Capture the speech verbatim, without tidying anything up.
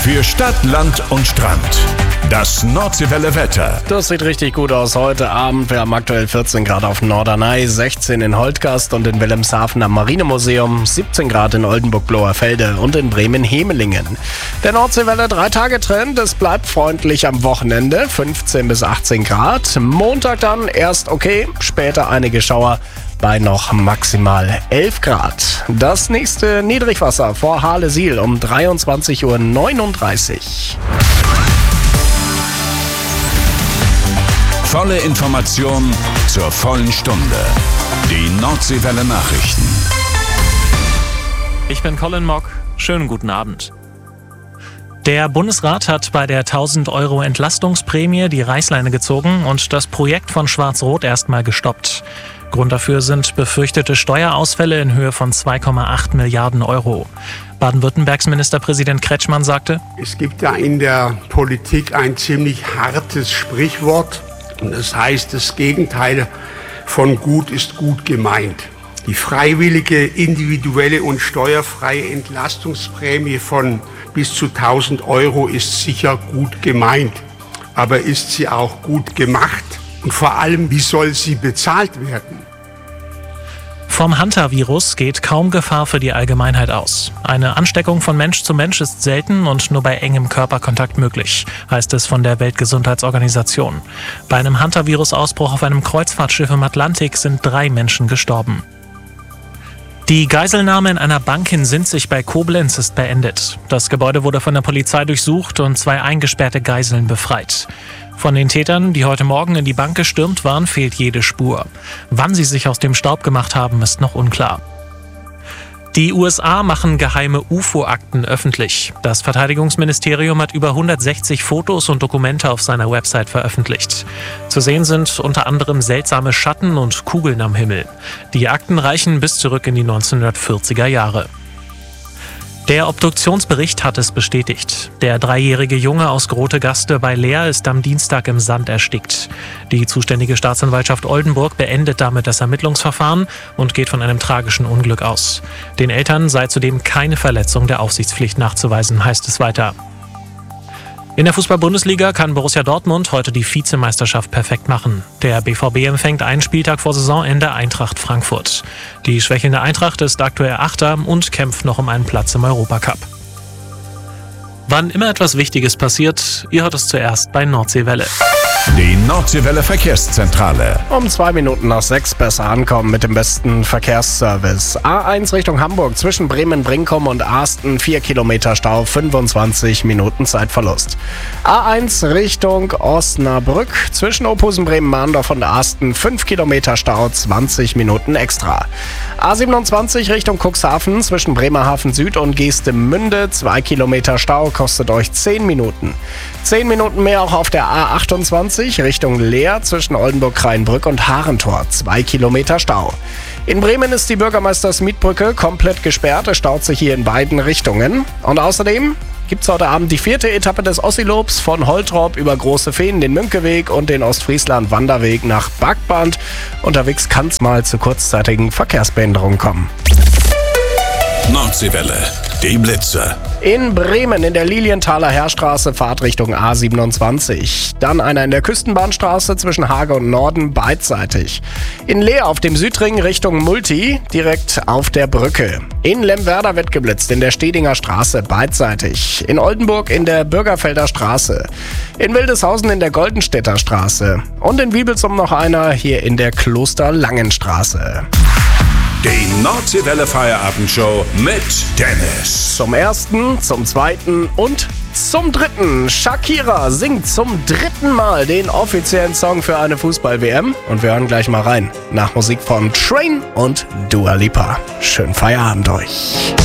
Für Stadt, Land und Strand. Das Nordseewelle Wetter. Das sieht richtig gut aus heute Abend. Wir haben aktuell vierzehn Grad auf Norderney, sechzehn in Holtgast und in Wilhelmshaven am Marinemuseum, siebzehn Grad in Oldenburg-Bloerfelde und in Bremen-Hemelingen. Der Nordseewelle drei Tage Trend, es bleibt freundlich am Wochenende, fünfzehn bis achtzehn Grad. Montag dann erst okay, später einige Schauer bei noch maximal elf Grad. Das nächste Niedrigwasser vor Hahlesiel um dreiundzwanzig Uhr neununddreißig. Volle Information zur vollen Stunde. Die Nordseewelle Nachrichten. Ich bin Colin Mock. Schönen guten Abend. Der Bundesrat hat bei der tausend Euro Entlastungsprämie die Reißleine gezogen und das Projekt von Schwarz-Rot erstmal gestoppt. Grund dafür sind befürchtete Steuerausfälle in Höhe von zwei Komma acht Milliarden Euro. Baden-Württembergs Ministerpräsident Kretschmann sagte: Es gibt da in der Politik ein ziemlich hartes Sprichwort. Und das heißt, das Gegenteil von gut ist gut gemeint. Die freiwillige, individuelle und steuerfreie Entlastungsprämie von bis zu tausend Euro ist sicher gut gemeint. Aber ist sie auch gut gemacht? Und vor allem, wie soll sie bezahlt werden? Vom Hantavirus geht kaum Gefahr für die Allgemeinheit aus. Eine Ansteckung von Mensch zu Mensch ist selten und nur bei engem Körperkontakt möglich, heißt es von der Weltgesundheitsorganisation. Bei einem Hantavirus-Ausbruch auf einem Kreuzfahrtschiff im Atlantik sind drei Menschen gestorben. Die Geiselnahme in einer Bank in Sinzig bei Koblenz ist beendet. Das Gebäude wurde von der Polizei durchsucht und zwei eingesperrte Geiseln befreit. Von den Tätern, die heute Morgen in die Bank gestürmt waren, fehlt jede Spur. Wann sie sich aus dem Staub gemacht haben, ist noch unklar. Die U S A machen geheime U F O-Akten öffentlich. Das Verteidigungsministerium hat über hundertsechzig Fotos und Dokumente auf seiner Website veröffentlicht. Zu sehen sind unter anderem seltsame Schatten und Kugeln am Himmel. Die Akten reichen bis zurück in die neunzehnhundertvierziger Jahre. Der Obduktionsbericht hat es bestätigt. Der dreijährige Junge aus Grotegaste bei Leer ist am Dienstag im Sand erstickt. Die zuständige Staatsanwaltschaft Oldenburg beendet damit das Ermittlungsverfahren und geht von einem tragischen Unglück aus. Den Eltern sei zudem keine Verletzung der Aufsichtspflicht nachzuweisen, heißt es weiter. In der Fußball-Bundesliga kann Borussia Dortmund heute die Vizemeisterschaft perfekt machen. Der B V B empfängt einen Spieltag vor Saisonende Eintracht Frankfurt. Die schwächelnde Eintracht ist aktuell Achter und kämpft noch um einen Platz im Europacup. Wann immer etwas Wichtiges passiert, ihr hört es zuerst bei Nordseewelle. Die Nordseewelle Verkehrszentrale. Um zwei Minuten nach sechs besser ankommen mit dem besten Verkehrsservice. A eins Richtung Hamburg zwischen Bremen-Brinkum und Asten, vier Kilometer Stau, fünfundzwanzig Minuten Zeitverlust. A eins Richtung Osnabrück zwischen Ophusen-Bremen-Mahndorf und Asten, fünf Kilometer Stau, zwanzig Minuten extra. A siebenundzwanzig Richtung Cuxhaven zwischen Bremerhaven Süd und Geestemünde, zwei Kilometer Stau, kostet euch zehn Minuten. zehn Minuten mehr auch auf der A achtundzwanzig Richtung Leer zwischen Oldenburg-Kreinbrück und Harentor, zwei Kilometer Stau. In Bremen ist die Bürgermeisters-Mietbrücke komplett gesperrt, es staut sich hier in beiden Richtungen. Und außerdem gibt es heute Abend die vierte Etappe des Ossilobs von Holtrop über Große Feen, den Münkeweg und den Ostfriesland-Wanderweg nach Backband. Unterwegs kann es mal zu kurzzeitigen Verkehrsbehinderungen kommen. Nordseewelle, die Blitze. In Bremen in der Lilienthaler Heerstraße Fahrtrichtung A siebenundzwanzig. Dann einer in der Küstenbahnstraße zwischen Hage und Norden beidseitig. In Leer auf dem Südring Richtung Multi direkt auf der Brücke. In Lemwerder wird geblitzt in der Stedinger Straße beidseitig. In Oldenburg in der Bürgerfelder Straße. In Wildeshausen in der Goldenstädter Straße. Und in Wiebelsum noch einer hier in der Klosterlangenstraße. Die Nordseewelle Feierabendshow mit Dennis. Zum ersten, zum zweiten und zum dritten. Shakira singt zum dritten Mal den offiziellen Song für eine Fußball-W M. Und wir hören gleich mal rein. Nach Musik von Train und Dua Lipa. Schönen Feierabend euch.